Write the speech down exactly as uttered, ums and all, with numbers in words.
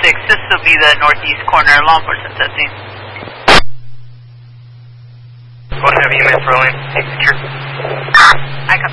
six, this will be the northeast corner, law enforcement testing. Go ahead, have E M S rolling. Take picture. I